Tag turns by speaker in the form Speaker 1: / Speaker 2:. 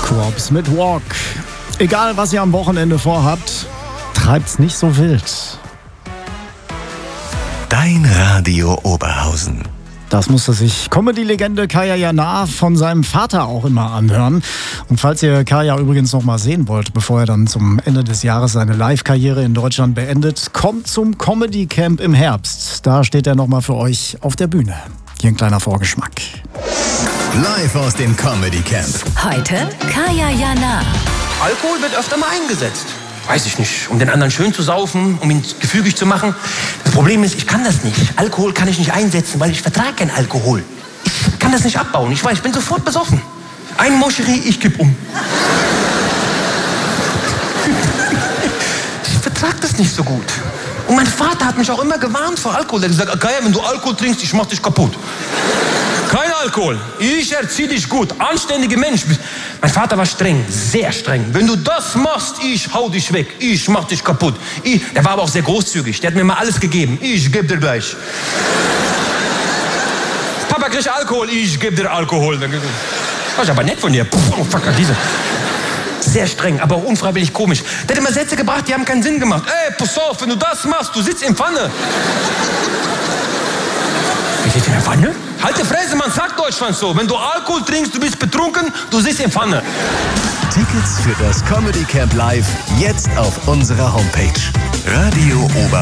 Speaker 1: Corps mit Walk. Egal, was ihr am Wochenende vorhabt, treibt's nicht so wild.
Speaker 2: Dein Radio Oberhausen.
Speaker 1: Das musste sich Comedy-Legende Kaya Jana von seinem Vater auch immer anhören. Und falls ihr Kaya übrigens noch mal sehen wollt, bevor er dann zum Ende des Jahres seine Live-Karriere in Deutschland beendet, kommt zum Comedy-Camp im Herbst. Da steht er noch mal für euch auf der Bühne. Hier ein kleiner Vorgeschmack.
Speaker 2: Live aus dem Comedy Camp.
Speaker 3: Heute Kaya Jana.
Speaker 4: Alkohol wird öfter mal eingesetzt. Weiß ich nicht, um den anderen schön zu saufen, um ihn gefügig zu machen. Das Problem ist, ich kann das nicht. Alkohol kann ich nicht einsetzen, weil ich vertrage keinen Alkohol. Ich kann das nicht abbauen. Ich weiß, ich bin sofort besoffen. Ein Moscherie, ich kipp um. Ich vertrage das nicht so gut. Und mein Vater hat mich auch immer gewarnt vor Alkohol. Er hat gesagt, Kaya, wenn du Alkohol trinkst, ich mach dich kaputt. Kein Alkohol. Ich erzieh dich gut. Anständiger Mensch. Mein Vater war streng, sehr streng. Wenn du das machst, ich hau dich weg. Ich mach dich kaputt. Der war aber auch sehr großzügig. Der hat mir mal alles gegeben. Ich geb dir gleich. Papa kriegt Alkohol. Ich geb dir Alkohol. Das ist aber nett von dir. Oh, fuck, diese. Sehr streng, aber auch unfreiwillig komisch. Der hat immer Sätze gebracht, die haben keinen Sinn gemacht. Ey, pass auf, wenn du das machst, du sitzt in Pfanne. Wie sitzt in der Pfanne? Halt die Fresse, man sagt Deutschland so. Wenn du Alkohol trinkst, du bist betrunken, du sitzt in Pfanne.
Speaker 2: Tickets für das Comedy Camp Live jetzt auf unserer Homepage. Radio Oberhausen.